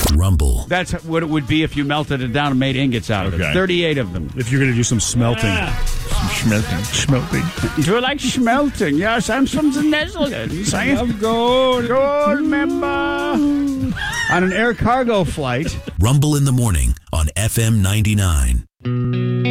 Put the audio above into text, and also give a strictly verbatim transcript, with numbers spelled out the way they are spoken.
Rumble. That's what it would be if you melted it down and made ingots out of Okay. it. thirty-eight of them. If you're going to do some smelting. Some smelting. Smelting. Do you like smelting? Yes, I'm from the Netherlands. I have gold. Gold member. On an air cargo flight. Rumble in the morning on F M ninety-nine.